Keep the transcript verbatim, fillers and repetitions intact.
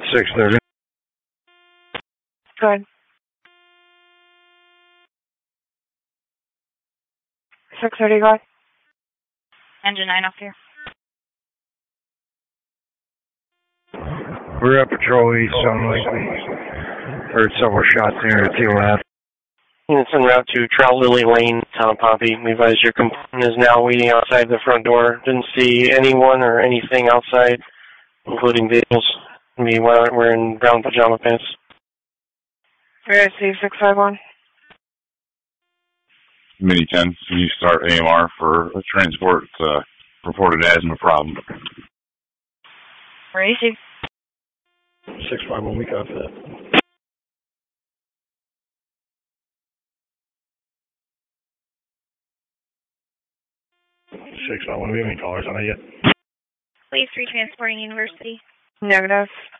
six thirty. Good. six thirty, go ahead. Engine nine off here. We're at Patrol East, sound like we heard several shots near the T-Lab. Units en route to Trout Lily Lane, Tom Poppy. We advise your complaint is now waiting outside the front door. Didn't see anyone or anything outside, including vehicles. We we're in brown pajama pants. We're at C six five one. Mini ten, can you start A M R for a transport uh, reported asthma problem? Where is he? six five one, we got that. six five one, do we have any callers on that yet? Please, three transporting University. Negative.